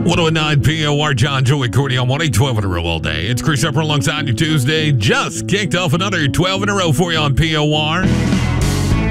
109 POR, John, Joey, Courtney on 12 in a row all day. It's Chris Upper alongside you Tuesday. Just kicked off another 12 in a row for you on POR.